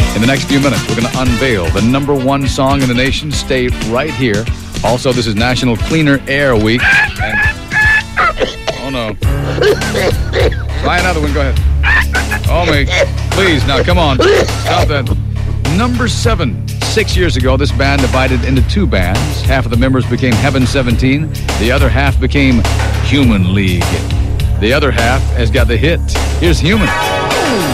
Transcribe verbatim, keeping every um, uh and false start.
In the next few minutes, we're going to unveil the number one song in the nation. Stay right here. Also, this is National Cleaner Air Week. And, oh, no. Try another one. Go ahead. Oh, me. Please, now, come on. Stop that. Number seven. Six years ago, this band divided into two bands. Half of the members became Heaven seventeen. The other half became Human League. The other half has got the hit. Here's Human.